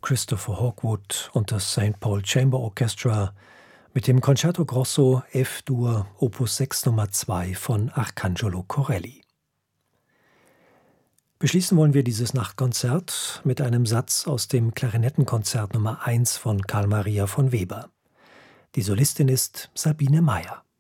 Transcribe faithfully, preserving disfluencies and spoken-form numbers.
Christopher Hawkwood und das Saint Paul Chamber Orchestra mit dem Concerto Grosso F-Dur Opus sechs Nummer zwei von Arcangelo Corelli. Beschließen wollen wir dieses Nachtkonzert mit einem Satz aus dem Klarinettenkonzert Nummer eins von Carl Maria von Weber. Die Solistin ist Sabine Meyer.